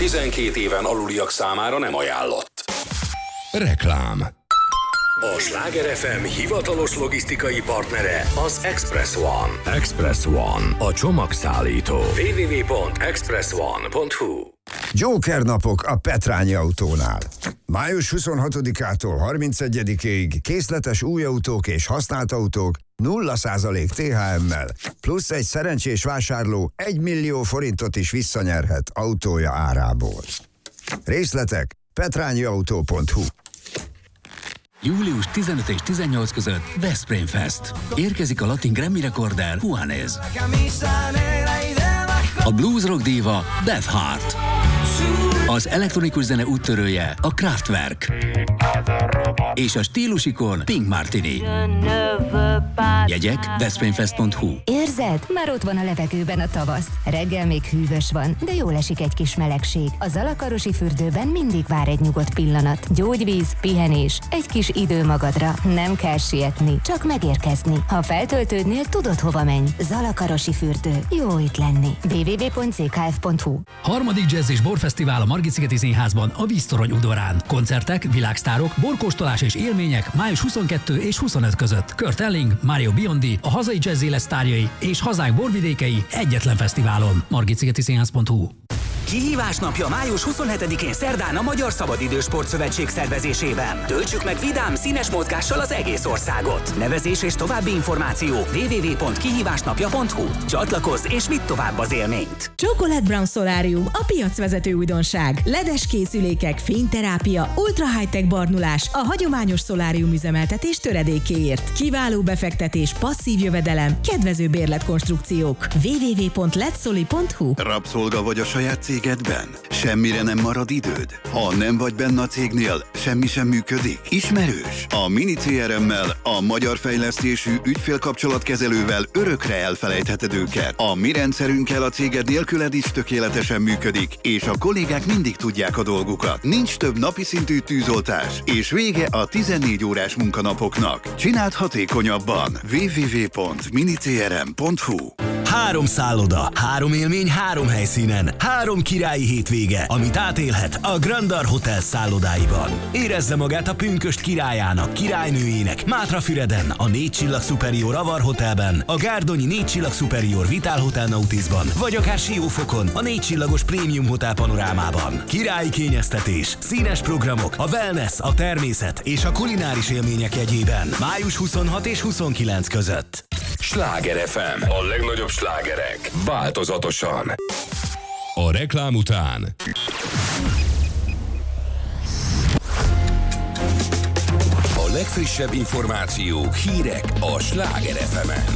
12 éven aluliak számára nem ajánlott. Reklám. A Sláger FM hivatalos logisztikai partnere az Express One. Express One, a csomagszállító. www.expressone.hu. Joker napok a Petrányi Autónál. Május 26-ától 31-ig készletes új autók és használt autók 0% THM-mel, plusz egy szerencsés vásárló 1 millió forintot is visszanyerhet autója árából. Részletek petrányiautó.hu. Július 15 és 18 között Veszprém Fest. Érkezik a latin Grammy rekorder Juanes. A blues rock díva Beth Hart. Az elektronikus zene úttörője a Kraftwerk. És a stílusikon Pink Martini. Jegyek veszprémfest.hu. Érzed? Már ott van a levegőben a tavasz. Reggel még hűvös van, de jól esik egy kis melegség. A Zalakarosi fürdőben mindig vár egy nyugodt pillanat. Gyógyvíz, pihenés, egy kis idő magadra. Nem kell sietni, csak megérkezni. Ha feltöltődnél, tudod hova menj. Zalakarosi fürdő. Jó itt lenni. www.ckf.hu. Harmadik Jazz és Borfesztivál a Margit-szigeti Színházban, a Víztorony udvarán. Koncertek, világsztárok, borkóstolás és élmények május 22 és 25 között. Kurt Elling, Mario Biondi, a hazai jazz élet sztárjai és hazánk borvidékei egyetlen fesztiválon. Margit-szigeti Színház.hu. Kihívás napja május 27-én szerdán a Magyar Szabadidős Sportszövetség szervezésében. Töltsük meg vidám, színes mozgással az egész országot. Nevezés és további információ www.kihívásnapja.hu. Csatlakozz és vidd tovább az élményt. Chocolate Brown Solarium, a piacvezető újdonság. Ledes készülékek, fényterápia, ultra high-tech barnulás a hagyományos szolárium üzemeltetés töredékéért. Kiváló befektetés, passzív jövedelem, kedvező bérletkonstrukciók. www.letsoli.hu. Rabszolga vagy a saját cégedben? Semmire nem marad időd? Ha nem vagy benne a cégnél, semmi sem működik? Ismerős? A Mini CRM-mel, a magyar fejlesztésű ügyfélkapcsolatkezelővel örökre elfelejtheted őket. A mi rendszerünkkel a céged nélküled is tökéletesen működik, és a kollégák mindig tudják a dolgukat. Nincs több napi szintű tűzoltás, és vége a 14 órás munkanapoknak. Csináld hatékonyabban. www.minicrm.hu. 3 szálloda, 3 élmény, 3 helyszínen, 3 királyi hétvége, amit átélhet a Grandar Hotel szállodáiban. Érezze magát a pünkösd királyának, királynőjének Mátrafüreden, a 4 csillag Superior Avar Hotelben, a Gárdonyi 4 csillag Superior Vital Hotel Nautisban, vagy akár Siófokon, a 4 csillagos Prémium Hotel Panorámában. Királyi kényeztetés, színes programok, a wellness, a természet és a kulináris élmények jegyében. Május 26 és 29 között. Sláger FM. A legnagyobb slágerek. Változatosan. A reklám után. A legfrissebb információk, hírek a Sláger FM-en.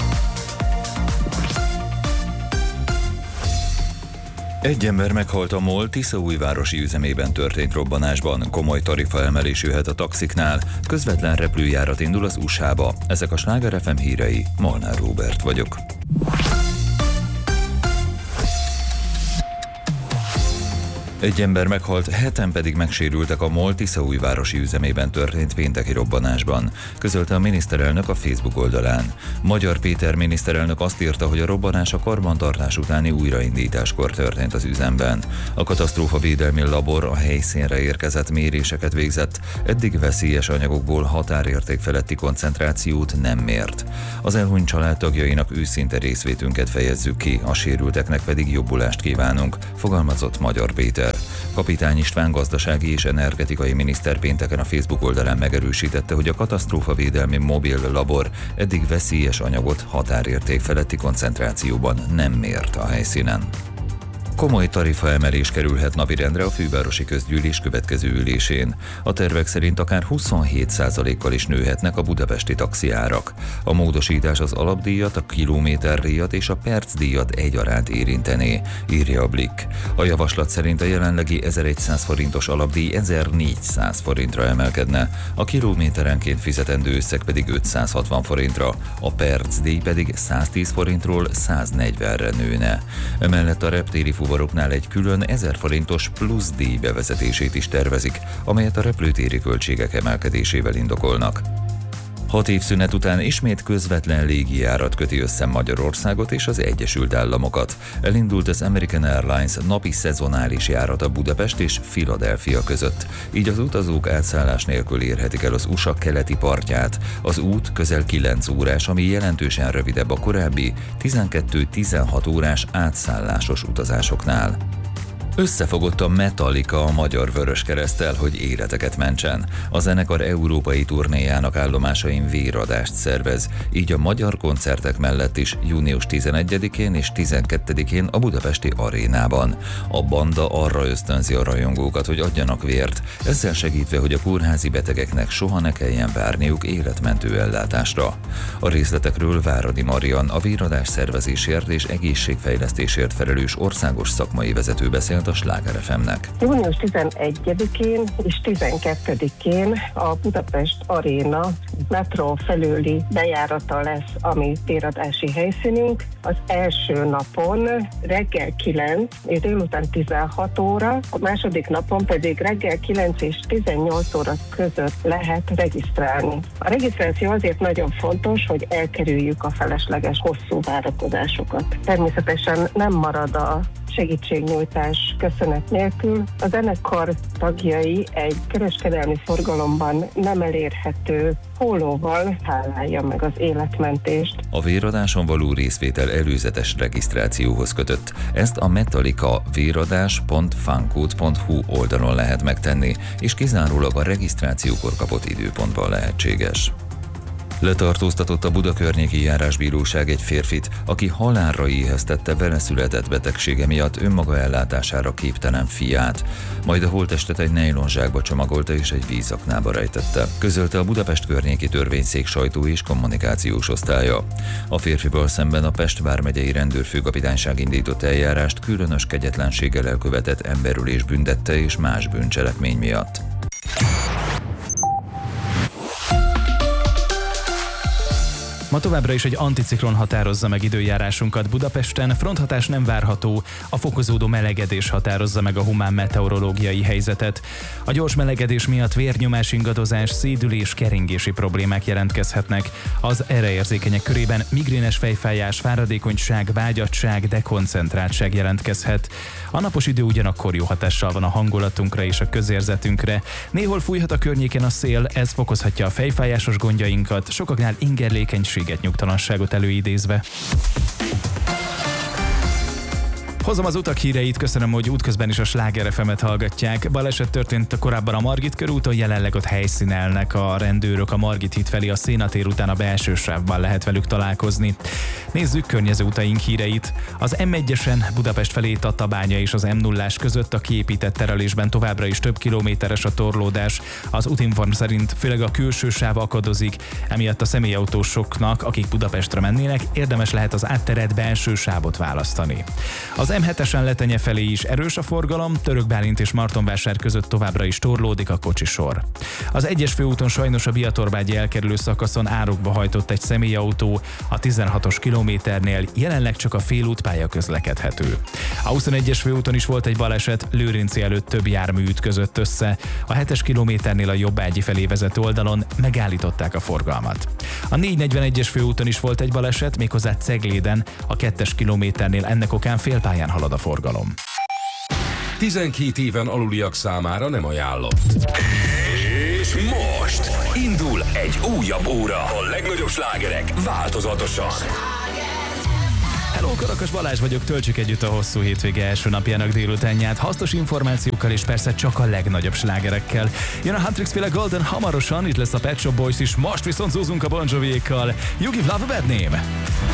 Egy ember meghalt a MOL Tiszaújvárosi üzemében történt robbanásban. Komoly tarifaemelés jöhet a taxiknál. Közvetlen repülőjárat indul az USA-ba. Ezek a Sláger FM hírei. Molnár Róbert vagyok. Egy ember meghalt, 7-en pedig megsérültek a MOL Tiszaújvárosi üzemében történt pénteki robbanásban, közölte a miniszterelnök a Facebook oldalán. Magyar Péter miniszterelnök azt írta, hogy a robbanás a karbantartás utáni újraindításkor történt az üzemben. A katasztrófavédelmi labor a helyszínre érkezett, méréseket végzett, eddig veszélyes anyagokból határérték feletti koncentrációt nem mért. Az elhunyt család tagjainak őszinte részvétünket fejezzük ki, a sérülteknek pedig jobbulást kívánunk, fogalmazott Magyar Péter. Kapitány István gazdasági és energetikai miniszter pénteken a Facebook oldalán megerősítette, hogy a katasztrófavédelmi mobil labor eddig veszélyes anyagot határérték feletti koncentrációban nem mért a helyszínen. Komoly tarifaemelés kerülhet napirendre a fővárosi közgyűlés következő ülésén. A tervek szerint akár 27%-kal is nőhetnek a budapesti taxiárak. A módosítás az alapdíjat, a kilométerdíjat és a percdíjat egyaránt érintené, írja a Blick. A javaslat szerint a jelenlegi 1100 forintos alapdíj 1400 forintra emelkedne, a kilométerenként fizetendő összeg pedig 560 forintra, a percdíj pedig 110 forintról 140-re nőne. Emellett a reptéri fuvaroknál egy külön 1000 forintos plusz díj bevezetését is tervezik, amelyet a repülőtéri költségek emelkedésével indokolnak. 6 év szünet után ismét közvetlen légijárat köti össze Magyarországot és az Egyesült Államokat. Elindult az American Airlines napi szezonális járata Budapest és Philadelphia között. Így az utazók átszállás nélkül érhetik el az USA keleti partját. Az út közel 9 órás, ami jelentősen rövidebb a korábbi 12-16 órás átszállásos utazásoknál. Összefogott a Metallica a Magyar Vöröskereszttel, hogy életeket mentsen. A zenekar európai turnéjának állomásain véradást szervez, így a magyar koncertek mellett is június 11-én és 12-én a budapesti arénában. A banda arra ösztönzi a rajongókat, hogy adjanak vért, ezzel segítve, hogy a kórházi betegeknek soha ne kelljen várniuk életmentő ellátásra. A részletekről Váradi Marian, a véradás szervezésért és egészségfejlesztésért felelős országos szakmai vezető beszélt a Sláger FM-nek. Június 11-én és 12-én a Budapest Aréna metró felüli bejárata lesz a mi véradási helyszínünk. Az első napon reggel 9 és délután 16 óra, a második napon pedig reggel 9 és 18 óra között lehet regisztrálni. A regisztráció azért nagyon fontos, hogy elkerüljük a felesleges hosszú várakozásokat. Természetesen nem marad a segítségnyújtás köszönet nélkül. A zenekar tagjai egy kereskedelmi forgalomban nem elérhető pólóval hálálja meg az életmentést. A véradáson való részvétel előzetes regisztrációhoz kötött. Ezt a Metallica véradás.funcode.hu oldalon lehet megtenni, és kizárólag a regisztrációkor kapott időpontban lehetséges. Letartóztatott a Buda környéki járásbíróság egy férfit, aki halálra éheztette vele született betegsége miatt önmaga ellátására képtelen fiát. Majd a holttestet egy nejlonzsákba csomagolta és egy vízaknába rejtette, közölte a Budapest környéki törvényszék sajtó és kommunikációs osztálya. A férfival szemben a Pest vármegyei rendőrfőkapitányság indított eljárást különös kegyetlenséggel elkövetett emberölés büntette és más bűncselekmény miatt. Ma továbbra is egy anticiklon határozza meg időjárásunkat Budapesten, fronthatás nem várható, a fokozódó melegedés határozza meg a humán meteorológiai helyzetet. A gyors melegedés miatt vérnyomás ingadozás, szédülés, keringési problémák jelentkezhetnek. Az erre érzékenyek körében migrénes fejfájás, fáradékonyság, vágyadtság, dekoncentráltság jelentkezhet. A napos idő ugyanakkor jó hatással van a hangulatunkra és a közérzetünkre. Néhol fújhat a környéken a szél, ez fokozhatja a fejfájásos gondjainkat, sokaknál ingerlékenység, nyugtalanságot előidézve. Hozom az utak híreit, köszönöm, hogy útközben is a Sláger FM-et hallgatják. Baleset történt korábban a Margit körúton, jelenleg ott helyszínelnek a rendőrök a Margit híd felé, a Szénatér után a belső sávban lehet velük találkozni. Nézzük környező utaink híreit. Az M1-esen Budapest felé Tatabánya és az M0-ás között a kiépített terelésben továbbra is több kilométeres a torlódás. Az útinform szerint főleg a külső sáv akadozik, emiatt a személyautósoknak, akik Budapestre mennének, érdemes lehet az átterelt belső sávot választani. Az M7-esen Letenye felé is erős a forgalom, Török Bálint és Martonvásár között továbbra is torlódik a kocsisor. Az 1-es főúton sajnos a Biatorbágyi elkerülő szakaszon árokba hajtott egy személyautó, a 16-os kilométernél jelenleg csak a félútpálya közlekedhető. A 21-es főúton is volt egy baleset, Lőrinci előtt több jármű ütközött össze, a 7-es kilométernél a Jobbágyi felé vezető oldalon megállították a forgalmat. A 441-es főúton is volt egy baleset, méghozzá Cegléden, a 2-es kilométernél ennek okán félpályán halad a forgalom. 12 éven aluliak számára nem ajánlott. És most indul egy újabb óra. A legnagyobb slágerek változatosan. Hello, Karakas Balázs vagyok, töltsük együtt a hosszú hétvége első napjának délutánját, hasznos információkkal és persze csak a legnagyobb slágerekkel. Jön a Huntrix-féle Golden hamarosan, itt lesz a Pet Shop Boys is, most viszont zúzunk a Bon Joviékkal. You Give Love a Bad Name.